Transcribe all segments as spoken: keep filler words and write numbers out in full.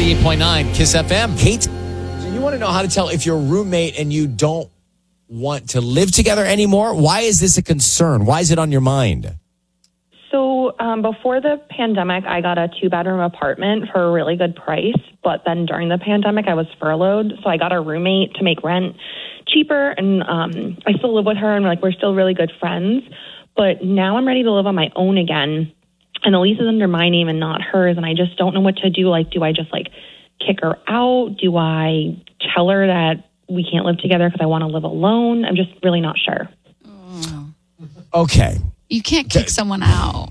ninety-eight point nine Kiss F M. Kate, do you want to know how to tell if you're a roommate and you don't want to live together anymore? Why is this a concern? Why is it on your mind? So um, before the pandemic, I got a two-bedroom apartment for a really good price. But then during the pandemic, I was furloughed. So I got a roommate to make rent cheaper. And um, I still live with her, and like we're still really good friends. But now I'm ready to live on my own again. And the lease is under my name and not hers. And I just don't know what to do. Like, do I just like kick her out? Do I tell her that we can't live together because I want to live alone? I'm just really not sure. Oh. Okay. You can't kick someone out.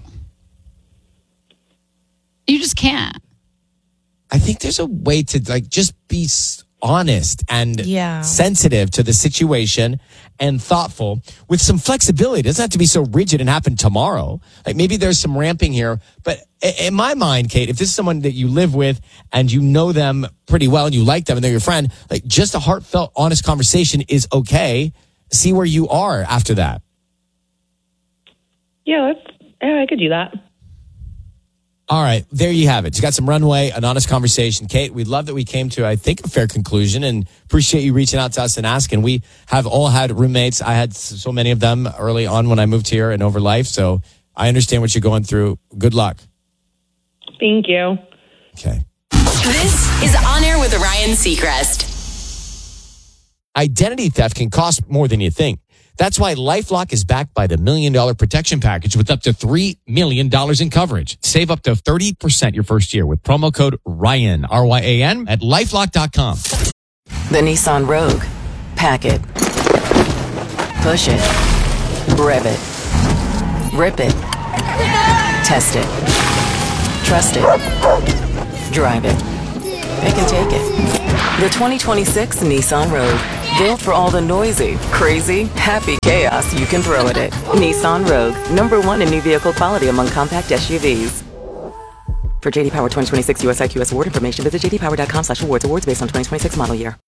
You just can't. I think there's a way to like just be s- honest and Yeah. sensitive to the situation and thoughtful with some flexibility. It doesn't have to be so rigid and happen tomorrow. Like maybe there's some ramping here. But i- in my mind, Kate, if this is someone that you live with and you know them pretty well and you like them and they're your friend, like just a heartfelt, honest conversation is okay. See where you are after that. Yeah, that's, yeah, I could do that. All right, there you have it. You got some runway, an honest conversation. Kate, we love that we came to, I think, a fair conclusion and appreciate you reaching out to us and asking. We have all had roommates. I had so many of them early on when I moved here and over life. So I understand what you're going through. Good luck. Thank you. Okay. This is On Air with Ryan Seacrest. Identity theft can cost more than you think. That's why LifeLock is backed by the Million Dollar Protection Package with up to three million dollars in coverage. Save up to thirty percent your first year with promo code Ryan, R Y A N, at LifeLock dot com. The Nissan Rogue. Pack it. Push it. Rev it. Rip it. Test it. Trust it. Drive it. Pick and take it. The twenty twenty-six Nissan Rogue. Built for all the noisy, crazy, happy chaos you can throw at it. Nissan Rogue. Number one in new vehicle quality among compact S U Vs. For J D Power twenty twenty-six U S I Q S award information, visit j d power dot com slash awards. Awards based on twenty twenty-six model year.